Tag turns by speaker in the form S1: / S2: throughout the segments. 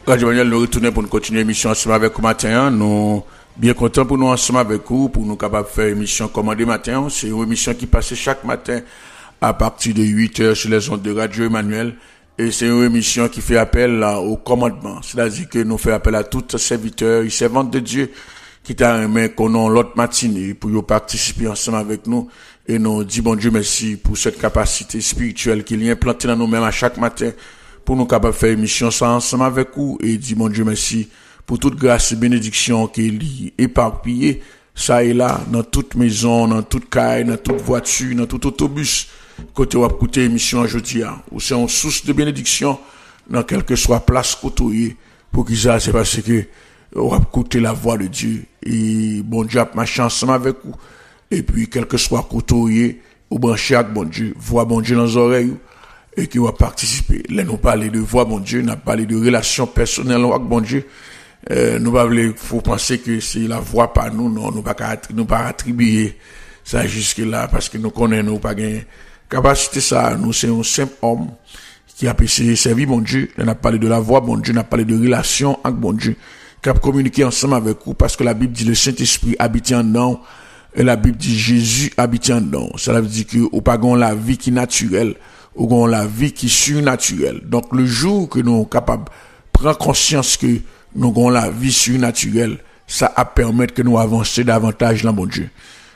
S1: Radio Manuel, nous retournons pour nous continuer l'émission ensemble avec vous matin. Nous bien contents pour nous ensemble avec vous, pour nous capables de faire émission commandée matin. C'est une émission qui passe chaque matin à partir de 8h sur les ondes de Radio Emmanuel. Et c'est une émission qui fait appel au commandement. C'est-à-dire que nous fait appel à tous les serviteurs et servantes de Dieu qui t'a aimé qu'on a l'autre matinée pour y participer ensemble avec nous. Et nous dit bon Dieu merci pour cette capacité spirituelle qu'il y a implantée dans nous-mêmes à chaque matin pour nous capables de faire émission ça ensemble avec vous. Et dit bon Dieu merci pour toute grâce et bénédiction qui est éparpillée ça et là dans toute maison, dans toute caille, dans toute voiture, dans tout autobus. Côté ou écouter émission aujourd'hui, ou c'est une source de bénédiction dans quelle que soit place côtoyée pour qu'ils ça c'est parce que on va écouter la voix de Dieu et bon Dieu a marché ensemble avec vous et puis quel que soit côtoyé ou branché avec bon Dieu voix bon Dieu dans les oreilles et qui va participer là nous parler de voix bon Dieu n'a parlé de relation personnelle avec bon Dieu nous pas faut penser que c'est la voix par nous non nous pas attribuer ça jusque là parce que nous connaissons nous pas gain capacité ça nous c'est un simple homme qui a essayé servir mon Dieu on a parlé de la voix bon Dieu on a parlé de relation avec bon Dieu qui a communiqué ensemble avec vous parce que la Bible dit le Saint-Esprit habite en nous et la Bible dit Jésus habite en nous ça veut dire que ou pas gon la vie qui naturelle ou gon la vie qui surnaturelle donc le jour que nous capable prendre conscience que nous gon la vie surnaturelle ça a permettre que nous avancer davantage dans mon Dieu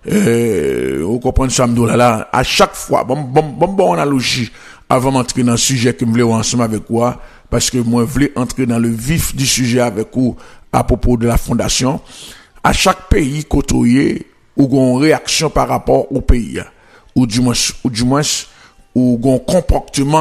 S1: vous comprenez ça là à chaque fois bon analogie avant d'entrer dans le sujet que je voulais ensemble avec vous parce que moi je voulais entrer dans le vif du sujet avec vous à propos de la fondation à chaque pays côtoyé ou une réaction par rapport au pays ou du moins ou un comportement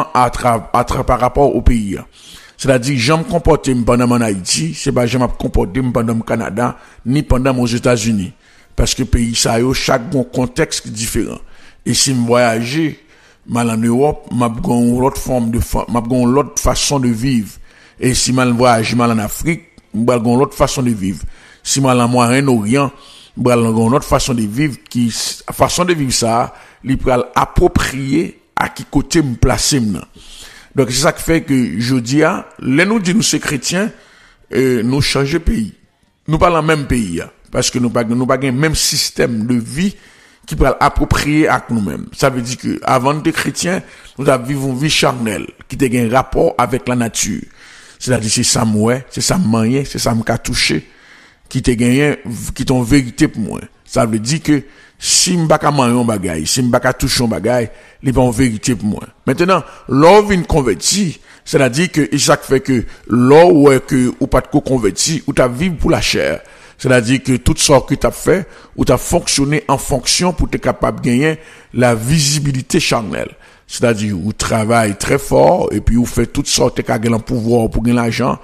S1: par rapport au pays c'est-à-dire j'aime comporter pendant en Haïti c'est pas j'aime comporter pendant au Canada ni pendant aux États-Unis parce que pays ça yo chaque bon contexte différent et si me voyager mal en Europe m'a gon l'autre forme de m'a gon l'autre façon de vivre et si mal voyage mal en Afrique m'a gon l'autre façon de vivre si mal en Moyen-Orient m'a gon l'autre façon de vivre qui façon de vivre ça li pral approprier à qui côté me placer maintenant donc c'est ça qui fait que je dis les nous dit nous c'est chrétiens nous changer pays nous pas dans le même pays parce que nous pas le même système de vie qui peut approprier à nous-mêmes. Ça veut dire que avant d'être chrétiens, nous avons vécu une vie charnelle qui a un rapport avec la nature. C'est-à-dire c'est ça moi, c'est ça manier, c'est ça me toucher qui te gagné qui ton vérité pour moi. Ça veut dire que si m'pa ka manger un bagay, si m'pa ka toucher un bagay, il pas en vérité pour moi. Maintenant, l'homme vient converti, c'est-à-dire que Isaac fait que l'homme ouais que ou pas de converti, ou t'as vivre pour la chair. C'est-à-dire que toutes sortes que tu as fait, ou tu as fonctionné en fonction pour être capable de gagner la visibilité charnelle. C'est-à-dire, ou travaille très fort, et puis ou fait toutes sortes de gagner le pouvoir pour gagner l'argent,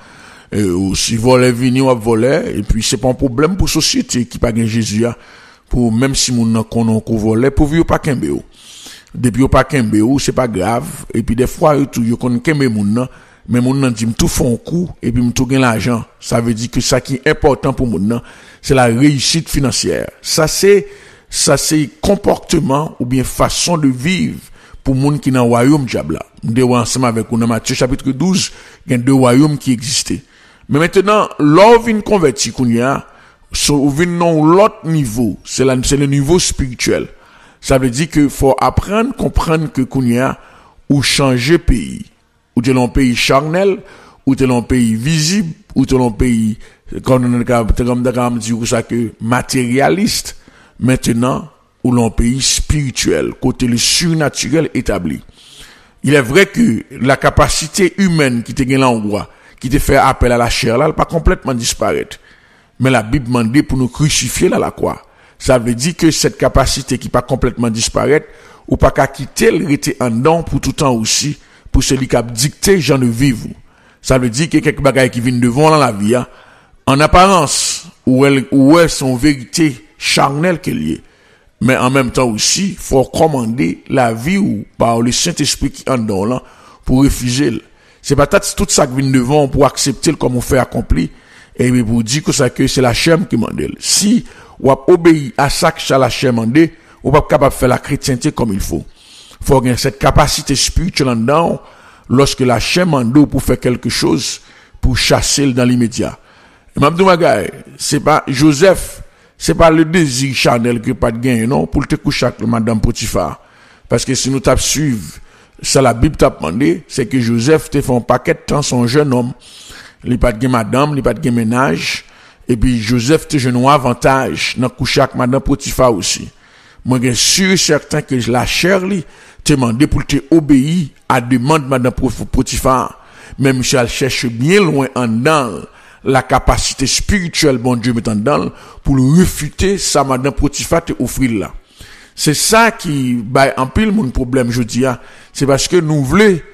S1: ou si voler vini ou voler, et puis c'est pas un problème pour société qui pas gagner Jésus, pour même si moun nan konon ko voler, pour vivre pas kembe ou. Depuis ou pas kembe ou, c'est pas grave, et puis des fois, yo kon kembe moun nan, mais moun nan dit tout font coup et puis m'tou gain l'argent ça veut dire que ça qui est important pour moun nan c'est la réussite financière ça c'est comportement ou bien façon de vivre pour moun qui dans royaume diable là nous ensemble avec nous dans Matthieu chapitre 12 il y a deux royaumes qui existaient mais maintenant l'homme vient converti kounya so vient non l'autre niveau c'est le niveau spirituel ça veut dire que faut apprendre comprendre que kounya ou changer pays ou t'es dans un pays charnel, ou t'es dans un pays visible, ou t'es dans un pays, comme on dit ça que matérialiste, maintenant, ou dans un pays spirituel, côté le surnaturel établi. Il est vrai que la capacité humaine qui te gagne l'endroit, qui te fait appel à la chair là, elle pas complètement disparaître. Mais la Bible demande pour nous crucifier là la croix. Ça veut dire que cette capacité qui pas complètement disparaître, ou pas qu'à quitter le rester en dedans pour tout temps aussi, pour celui qui a dicté gens de vivre. Ça veut dire que quelques bagailles qui viennent devant dans la vie, en apparence, où elles sont vérité charnelle qu'elle est. Mais en même temps aussi, faut commander la vie ou par le Saint-Esprit qui en dedans là, pour refuser. C'est pas tout ça qui vient devant pour accepter comme on fait accompli, et bien pour dire que ça que c'est la chair qui mande. Si ou obéit à ça que la chair mande, ou pas capable de faire la chrétienté comme il faut. Faut gagner cette capacité spirituelle en dedans lorsque la chair mande pour faire quelque chose pour chasser dans l'immédiat. Et Mabdou Magaye, c'est pas Joseph, c'est pas le désir charnel que pas de gain, non, pour te coucher avec madame Potiphar. Parce que si nous t'as suivre, ça la Bible t'a demandé, c'est que Joseph te fait un paquet de temps son jeune homme. Il pas de gain madame, il pas de gain ménage. Et puis Joseph te jeune avantage dans coucher avec madame Potiphar aussi. Moi, je suis sûr et certain que la chair, te demandé pour te obéir à demande madame Potiphar. Mais Michel cherche bien loin en dedans la capacité spirituelle, bon Dieu, met en dedans pour refuter ça madame Potiphar te offrir là. C'est ça qui, en pile, mon problème, je dis, c'est parce que nous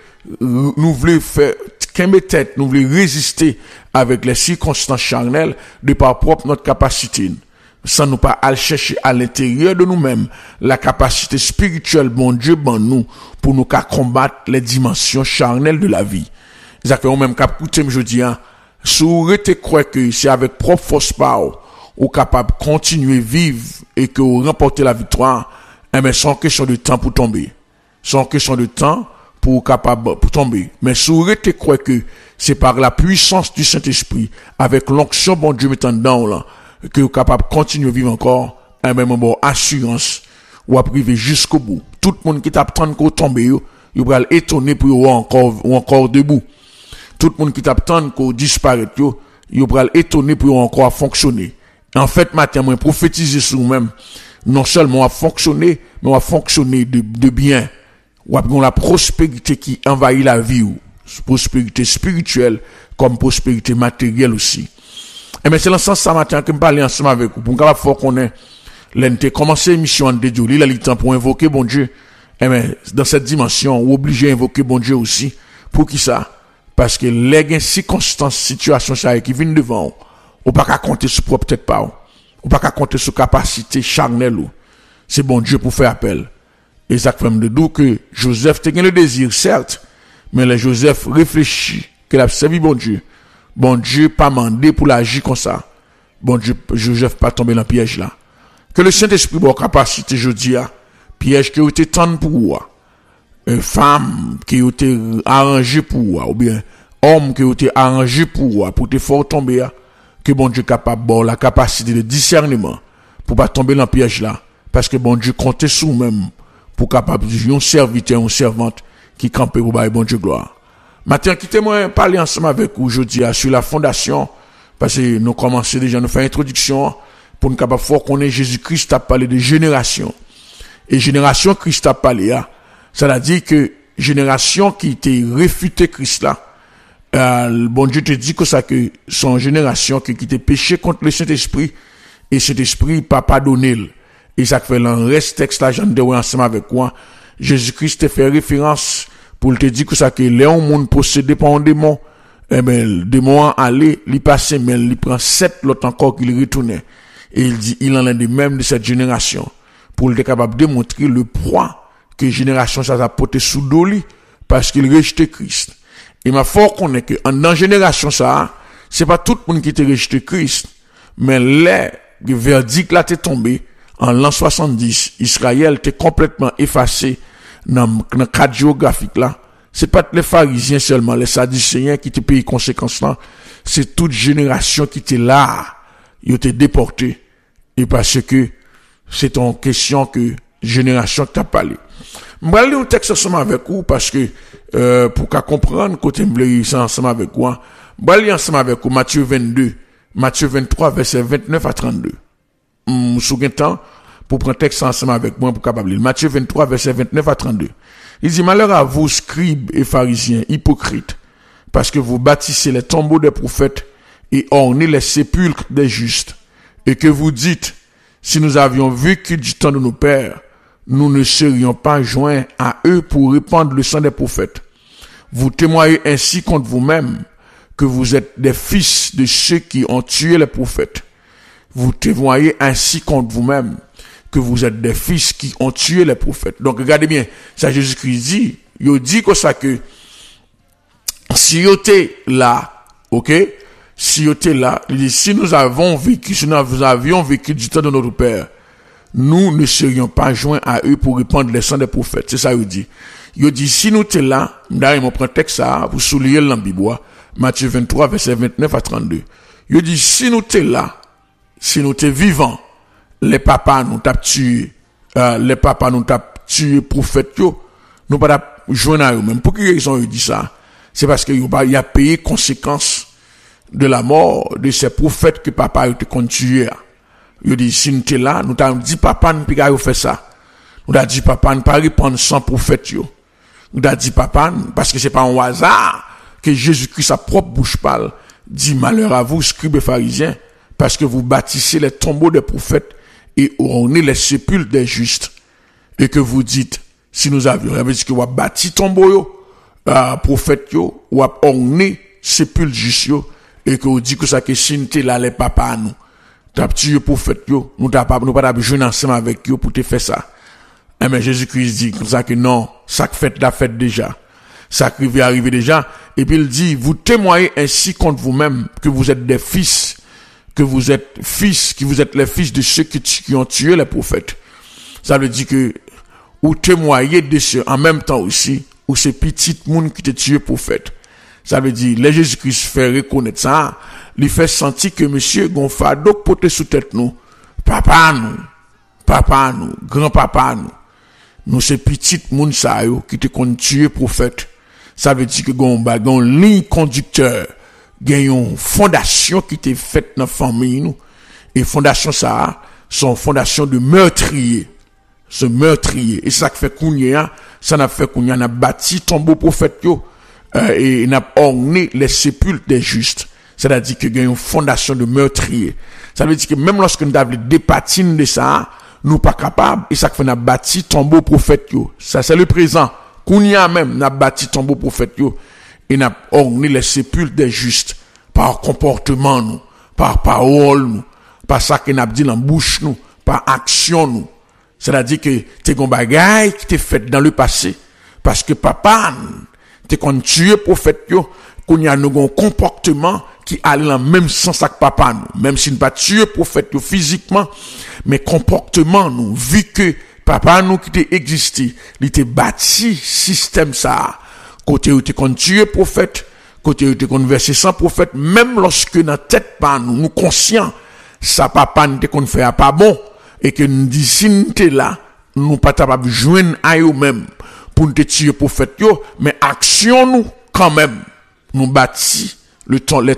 S1: voulons faire, tête, nous voulons résister avec les circonstances charnelles de par propre notre capacité. Sans nous pas aller chercher à l'intérieur de nous-mêmes la capacité spirituelle, bon Dieu, nous, pour nous combattre les dimensions charnelles de la vie. C'est que même cap écouter je dis si vous croyez que c'est avec propre force power ou capable de continuer vivre et que vous remportez la victoire, mais sans question de temps pour tomber. Sans question de temps pour tomber. Mais si vous croyez que c'est par la puissance du Saint-Esprit avec l'onction bon Dieu mettant dedans là que vous capable de continuer vivre encore, même bon assurance ou à priver jusqu'au bout. Tout le monde qui t'attend qu'on tombe, il va étonner pour ou encore debout. Tout le monde qui t'attend qu'on disparaisse, il va étonner pour encore fonctionner. En fait, matin, moi, prophétiser sur nous-mêmes, non seulement à fonctionner, mais à fonctionner de bien. Ou avoir la prospérité qui envahit la vie, ou prospérité spirituelle, comme prospérité matérielle aussi. Et mais c'est dans ce sens, ça matin, que je parle ensemble avec vous, pour qu'on faut qu'on ait, l'entité commencé mission de Dieu, il a le temps pour invoquer bon Dieu. Et mais, dans cette dimension, ou obligé à invoquer bon Dieu aussi. Pour qui ça? Parce que les circonstances, situations, ça, qui viennent devant, ou pas qu'à compter sur propre tête pas, ou pas qu'à compter sur capacité charnelle, c'est bon Dieu pour faire appel. Et ça fait de doux que Joseph te gagne le désir, certes, mais le Joseph réfléchit, qu'il a servi bon Dieu pas mandé pour l'agir comme ça. Bon Dieu, Joseph pas tomber dans le piège là. Que le Saint-Esprit bon capacité, je dis, piège qui a été tendu pour vous, femme qui a été arrangée pour vous, ou bien homme qui a été arrangé pour vous, pour te faire tomber, que bon Dieu capable bon la capacité de discernement pour pas tomber dans le piège là, parce que bon Dieu compte sur nous-mêmes pour capable de un serviteur, une servante qui campe pour bailler bon Dieu gloire. Maintenant, quittez-moi parler ensemble avec vous aujourd'hui sur la fondation, parce que nous commençons déjà, nous faire une introduction pour nous capable fort qu'on ait Jésus-Christ a parlé de génération. Et génération Christ a parlé, ça veut dire que génération qui était réfutée Christ là, bon Dieu te dit que ça que son génération qui était péché contre le Saint-Esprit et cet esprit pas pardonné. Et ça fait dans le reste texte là, j'en ai ensemble avec moi. Jésus-Christ te fait référence pour te dire que ça que Léon monde possédé par un démon, le démon allé, il passe mais il prend 7 l'autre encore qu'il retournait. Et il dit il en est de même de cette génération pour être capable de démontrer le poids que génération ça a porté sous doli parce qu'il rejetait Christ. Et ma fort qu'on est que dans génération ça, c'est pas tout le monde qui était rejeté Christ, mais le verdict là t'est tombé en l'an 70, Israël était complètement effacé dans le cadre géographique là. C'est pas les pharisiens seulement, les sadducéens qui étaient payés conséquences là, c'est toute génération qui était là, ils étaient déportés. Et parce que c'est en question que génération qui t'a parlé. Je vais aller au texte ensemble avec vous parce que pour qu'à comprendre côté me ça ensemble avec vous. Je vais aller ensemble avec vous Matthieu 22, Matthieu 23 verset 29 à 32. Souviens temps pour prendre texte ensemble avec moi pour capable lire. Matthieu 23 verset 29 à 32. Il dit malheur à vous scribes et pharisiens hypocrites parce que vous bâtissez les tombeaux des prophètes et ornez les sépulcres des justes et que vous dites si nous avions vécu du temps de nos pères nous ne serions pas joints à eux pour répandre le sang des prophètes. Vous témoignez ainsi contre vous-même que vous êtes des fils de ceux qui ont tué les prophètes. Vous témoignez ainsi contre vous-même que vous êtes des fils qui ont tué les prophètes. Donc regardez bien, ça Jésus-Christ dit, il dit comme ça que si vous êtes là, ok, si vous êtes là, il dit si nous avions vécu du temps de notre père, nous ne serions pas joints à eux pour répandre les sangs des prophètes. C'est ça il dit. Il dit si nous sommes là, d'ailleurs, je prends texte ça pour souligner dans la Bible. Matthieu 23, verset 29 à 32. Il dit, si nous t'es là, si nous t'es vivants, les papas nous tapent tué, prophètes yo, nous pas joindre à eux même. Pour qui ils ont dit ça? C'est parce que il a payé conséquences de la mort de ces prophètes que papa a été tué. Il dit, si nous t'es là, nous t'avons dit papa nous pas fait ça. Nous t'avons dit papa ne pas répondre sans prophète yo. Nous t'avons dit papa, parce que c'est pas un hasard que Jésus-Christ, sa propre bouche parle, dit malheur à vous, scribes et pharisiens, parce que vous bâtissez les tombeaux des prophètes et ornez les sépulcres des justes. Et que vous dites, si nous avions, ça veut dire que vous avez bâti tombeau yo, prophète yo, ou avez orné sépulcre justes yo, et que vous dites que ça que si nous t'es là, les papas nous, t'as tué prophète yo, nous pas jouer ensemble avec yo pour te faire ça. Mais Jésus-Christ dit comme ça que non, ça fait la fête déjà. Ça arrive déjà. Et puis il dit, vous témoignez ainsi contre vous-même que vous êtes des fils, que vous êtes les fils de ceux qui ont tué les prophètes. Ça veut dire que, ou témoignez de ceux, en même temps aussi, ou ces petites monde qui te tué prophète. Ça veut dire, les Jésus-Christ fait reconnaître ça, il fait sentir que monsieur Gonfado pote sous tête nous, papa nous, grand-papa nous ces petites monde ça yo, qui te kon tué prophète. Ça veut dire que gon ligne conducteur, une fondation qui était faite dans la famille nous. Et fondation ça, son fondation de meurtrier. Ce meurtrier. Et ça fait kounya, ça n'a fait kounya, n'a bâti tombeau prophète yo, et n'a orné les sépulcres des justes. C'est-à-dire que une fondation de meurtrier. Ça veut dire que même lorsque nous avons des patines de ça, nous pas capables, et ça fait n'a bâti tombeau prophète yo. Ça c'est le présent. Kounia même n'a bâti tombeau prophète yo et n'a orné les sépulcres des justes par comportement nous, par parole nous, par ça que n'a dit dans bouche nous, par action nous. C'est-à-dire que t'es gon bagay qui t'est fait dans le passé parce que papa t'es kon tué prophète yo, kounia nous gon comportement qui allait dans le même sens que papa nous, même si nous pas tué prophète yo physiquement, mais comportement nous, vu que papa nous qui t'est existé, il t'est bâti système ça. Côté où t'es kon tué prophète, côté où t'es kon versé sans prophète, même lorsque dans tête pas nous conscients, ça papa nous t'es kon fait pas bon, et que nous dit si nous t'es là, nous pas capable joindre à eux même pour nous tuer prophète yo, mais action nous quand même, nous bâti le temps,